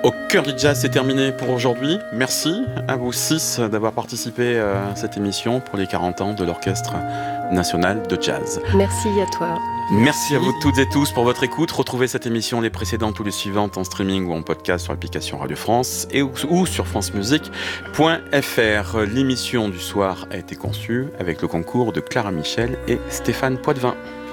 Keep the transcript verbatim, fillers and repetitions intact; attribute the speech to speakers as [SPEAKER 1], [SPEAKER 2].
[SPEAKER 1] Au cœur du jazz, c'est terminé pour aujourd'hui. Merci à vous six d'avoir participé à cette émission pour les quarante ans de l'Orchestre national de jazz.
[SPEAKER 2] Merci à toi.
[SPEAKER 1] Merci à vous toutes et tous pour votre écoute. Retrouvez cette émission, les précédentes ou les suivantes en streaming ou en podcast sur l'application Radio France et ou, ou sur francemusique point f r. L'émission du soir a été conçue avec le concours de Clara Michel et Stéphane Poitvin.